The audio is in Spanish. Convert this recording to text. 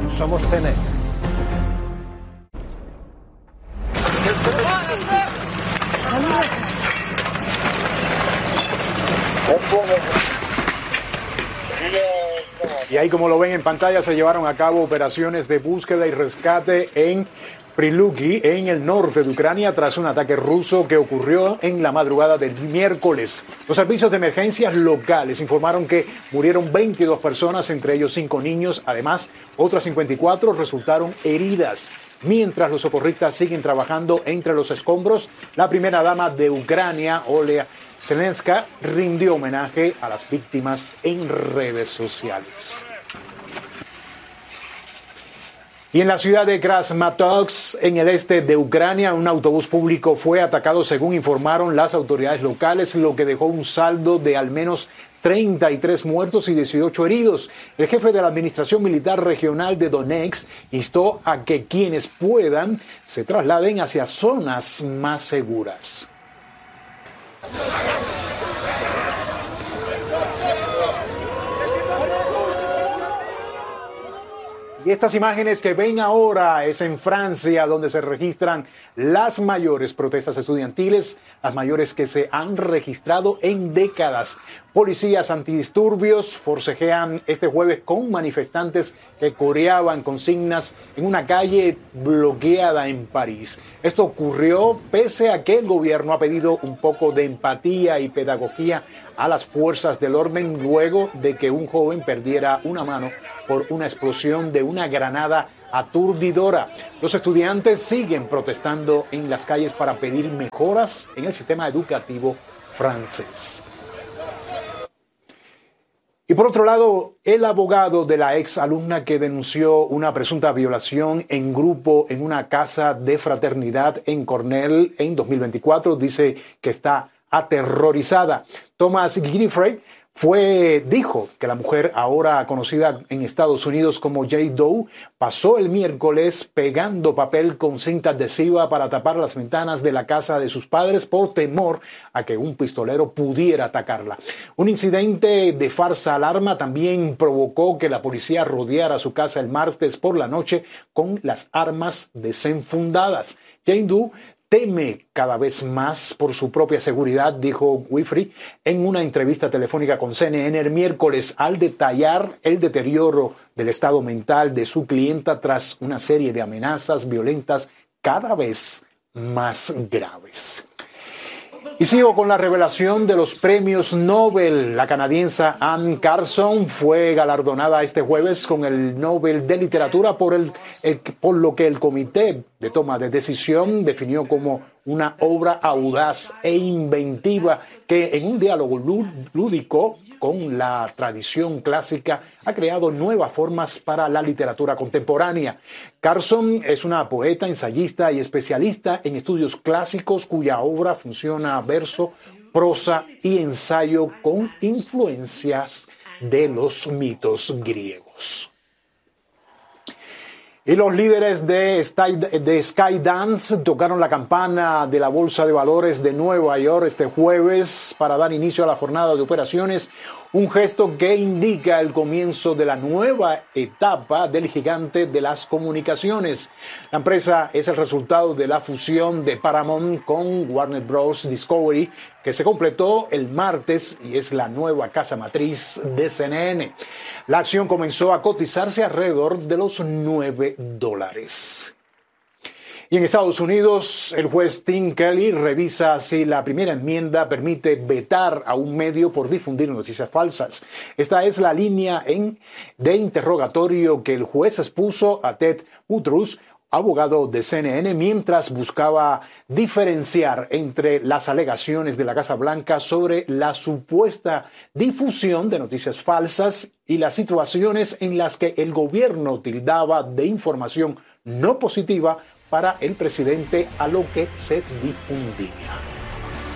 Somos CNN. Y ahí, como lo ven en pantalla, se llevaron a cabo operaciones de búsqueda y rescate en Prilupki, en el norte de Ucrania, tras un ataque ruso que ocurrió en la madrugada del miércoles. Los servicios de emergencias locales informaron que murieron 22 personas, entre ellos 5 niños. Además, otras 54 resultaron heridas. Mientras los socorristas siguen trabajando entre los escombros, la primera dama de Ucrania, Olea Zelenska, rindió homenaje a las víctimas en redes sociales. Y en la ciudad de Krasmatorsk, en el este de Ucrania, un autobús público fue atacado, según informaron las autoridades locales, lo que dejó un saldo de al menos 33 muertos y 18 heridos. El jefe de la Administración Militar Regional de Donetsk instó a que quienes puedan se trasladen hacia zonas más seguras. Y estas imágenes que ven ahora es en Francia, donde se registran las mayores protestas estudiantiles, las mayores que se han registrado en décadas. Policías antidisturbios forcejean este jueves con manifestantes que coreaban consignas en una calle bloqueada en París. Esto ocurrió pese a que el gobierno ha pedido un poco de empatía y pedagogía a las fuerzas del orden luego de que un joven perdiera una mano por una explosión de una granada aturdidora. Los estudiantes siguen protestando en las calles para pedir mejoras en el sistema educativo francés. Y por otro lado, el abogado de la ex alumna que denunció una presunta violación en grupo en una casa de fraternidad en Cornell en 2024 dice que está aterrorizada. Thomas Giffey dijo que la mujer, ahora conocida en Estados Unidos como Jane Doe, pasó el miércoles pegando papel con cinta adhesiva para tapar las ventanas de la casa de sus padres por temor a que un pistolero pudiera atacarla. Un incidente de falsa alarma también provocó que la policía rodeara su casa el martes por la noche con las armas desenfundadas. Jane Doe teme cada vez más por su propia seguridad, dijo Giffey en una entrevista telefónica con CNN el miércoles, al detallar el deterioro del estado mental de su clienta tras una serie de amenazas violentas cada vez más graves. Y sigo con la revelación de los premios Nobel. La canadiense Anne Carson fue galardonada este jueves con el Nobel de Literatura por lo que el comité de toma de decisión definió como una obra audaz e inventiva que en un diálogo lúdico con la tradición clásica ha creado nuevas formas para la literatura contemporánea. Carson es una poeta, ensayista y especialista en estudios clásicos cuya obra fusiona verso, prosa y ensayo con influencias de los mitos griegos. Y los líderes de Skydance tocaron la campana de la Bolsa de Valores de Nueva York este jueves para dar inicio a la jornada de operaciones, un gesto que indica el comienzo de la nueva etapa del gigante de las comunicaciones. La empresa es el resultado de la fusión de Paramount con Warner Bros. Discovery, que se completó el martes y es la nueva casa matriz de CNN. La acción comenzó a cotizarse alrededor de los $9. Y en Estados Unidos, el juez Tim Kelly revisa si la primera enmienda permite vetar a un medio por difundir noticias falsas. Esta es la línea de interrogatorio que el juez expuso a Ted Woodruff, abogado de CNN, mientras buscaba diferenciar entre las alegaciones de la Casa Blanca sobre la supuesta difusión de noticias falsas y las situaciones en las que el gobierno tildaba de información no positiva para el presidente a lo que se difundía.